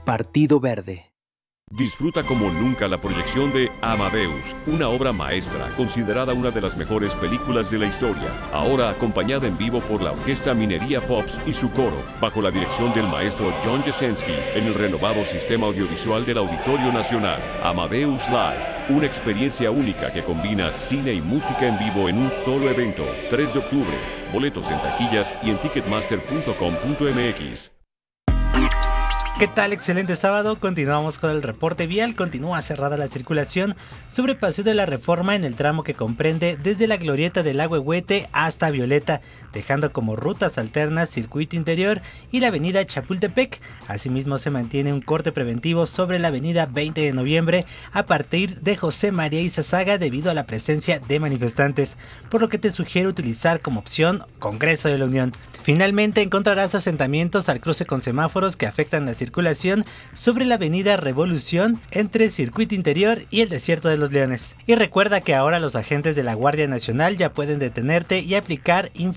Partido Verde. Disfruta como nunca la proyección de Amadeus, una obra maestra considerada una de las mejores películas de la historia, ahora acompañada en vivo por la Orquesta Minería Pops y su coro, bajo la dirección del maestro John Jasenski, en el renovado sistema audiovisual del Auditorio Nacional. Amadeus Live, una experiencia única que combina cine y música en vivo en un solo evento. 3 de octubre, boletos en taquillas y en ticketmaster.com.mx. ¿Qué tal? Excelente sábado. Continuamos con el reporte vial. Continúa cerrada la circulación sobre Paseo de la Reforma en el tramo que comprende desde la glorieta del Ahuehuete hasta Violeta, dejando como rutas alternas Circuito Interior y la avenida Chapultepec. Asimismo se mantiene un corte preventivo sobre la avenida 20 de noviembre a partir de José María Izazaga debido a la presencia de manifestantes, por lo que te sugiero utilizar como opción Congreso de la Unión. Finalmente encontrarás asentamientos al cruce con semáforos que afectan la circulación sobre la avenida Revolución entre Circuito Interior y el Desierto de los Leones. Y recuerda que ahora los agentes de la Guardia Nacional ya pueden detenerte y aplicar